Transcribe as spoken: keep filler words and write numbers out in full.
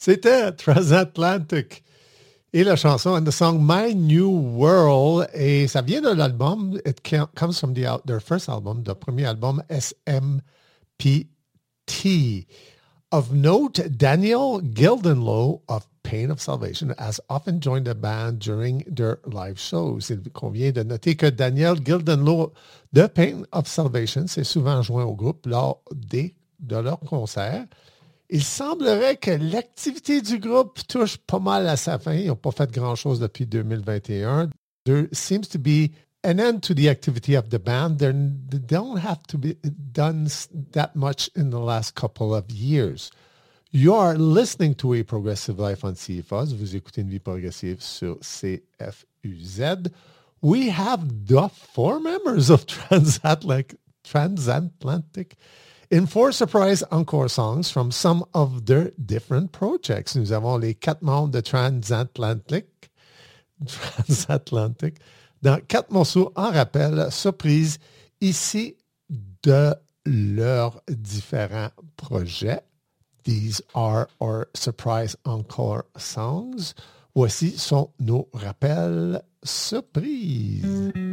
C'était Transatlantic et la chanson and the song My New World. Et ça vient de l'album, it comes from the, their first album, le premier album S M P T. Of note, Daniel Gildenlow of Pain of Salvation has often joined the band during their live shows. Il convient de noter que Daniel Gildenlow de Pain of Salvation s'est souvent joint au groupe lors des, de leurs concerts. Il semblerait que l'activité du groupe touche pas mal à sa fin. Ils n'ont pas fait grand-chose depuis deux mille vingt et un. There seems to be an end to the activity of the band. They're, they don't have to be done that much in the last couple of years. You are listening to A Progressive Life on C F Us. Vous écoutez Une Vie Progressive sur C F U Z. We have the four members of Transatlantic, Transatlantic in four surprise encore songs from some of their different projects. Nous avons les quatre membres de Transatlantic, Transatlantic dans quatre morceaux en rappel, surprise, ici de leurs différents projets. These are our surprise encore songs. Voici sont nos rappels surprises.